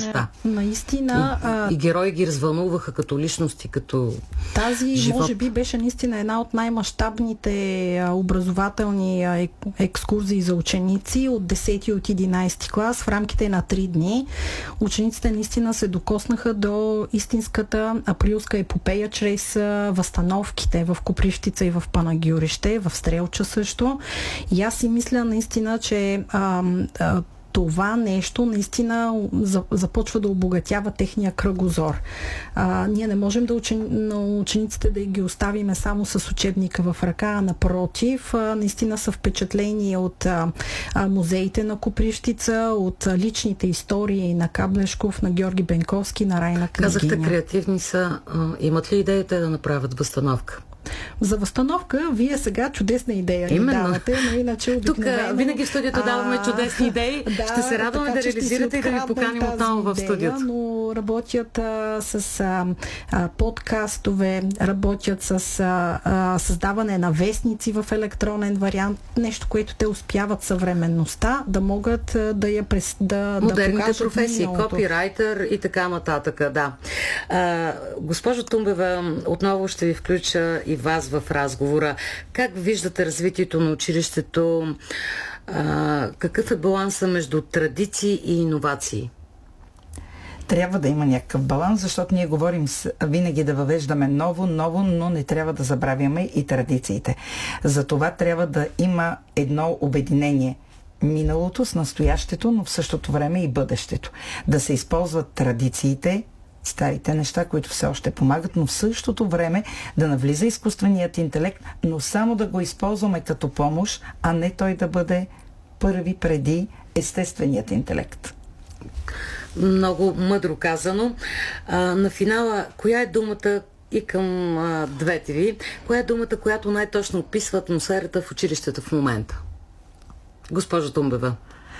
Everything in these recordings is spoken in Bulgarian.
неща. Наистина. И герои ги развълнуваха като личности, като тази, живот. може би, беше наистина една от най-мащабните образователни екскурзии за ученици от 10 и от 11 клас в рамките на 3 дни. Учениците наистина се докоснаха до истинската априлска епопея чрез възстановките в Копривщица и в Панагюрище, в Стрелча също. И аз си мисля наистина, че това нещо наистина започва да обогатява техния кръгозор. Ние не можем на учениците да ги оставиме само с учебника в ръка, а напротив, наистина са впечатлени от музеите на Копривщица, от личните истории на Каблешков, на Георги Бенковски, на Райна Княгиня. Казахте, креативни са. Имат ли идеята да направят възстановка? За възстановка, вие сега чудесна идея ни давате, но иначе обикновено... Тук винаги в студиото даваме чудесни идеи. Да, ще се радваме да реализирате и да ви поканим отново в студиото. Но работят с подкастове, работят с създаване на вестници в електронен вариант, нещо, което те успяват съвременността, да могат да я модерните професии, копирайтер и така нататък, да. Госпожо Тумбева, отново ще ви включа и вас в разговора. Как виждате развитието на училището? Какъв е баланса между традиции и иновации? Трябва да има някакъв баланс, защото ние говорим винаги да въвеждаме ново, но не трябва да забравяме и традициите. Затова трябва да има едно обединение. Миналото с настоящето, но в същото време и бъдещето. Да се използват традициите, старите неща, които все още помагат, но в същото време да навлиза изкуственият интелект, но само да го използваме като помощ, а не той да бъде първи преди естественият интелект. Много мъдро казано. На финала, коя е думата и към двете ви, коя е думата, която най-точно описва атмосферата в училищата в момента? Госпожо Тумбева.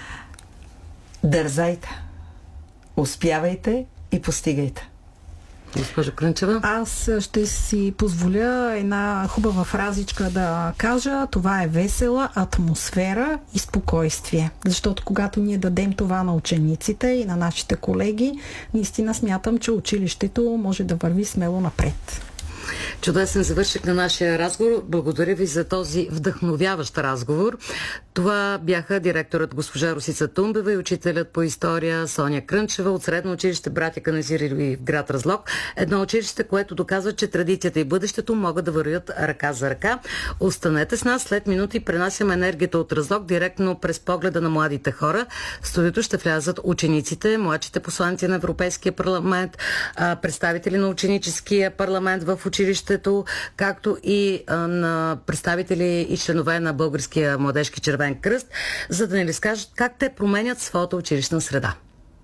Дързайте, успявайте и постигайте. Госпожо Крънчева? Аз ще си позволя една хубава фразичка да кажа. Това е весела атмосфера и спокойствие. Защото когато ние дадем това на учениците и на нашите колеги, наистина смятам, че училището може да върви смело напред. Чудесен завършек на нашия разговор. Благодаря ви за този вдъхновяващ разговор. Това бяха директорът госпожа Росица Тумбева и учителят по история Соня Крънчева от Средно училище Братя Каназиреви в град Разлог. Едно училище, което доказва, че традицията и бъдещето могат да вървят ръка за ръка. Останете с нас. След минути пренасяме енергията от Разлог директно през погледа на младите хора. В студиото ще влязат учениците, младшите посланици на Европейския парламент, представители на ученическия парламент в училището, както и на представители и членове на Българския младежки червен кръст, за да ни разкажат как те променят своята училищна среда.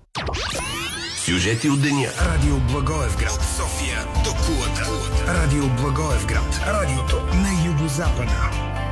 Сюжети от деня. Радио Благоевград, София до Кулата. Радио Благоевград, радиото на югозапада.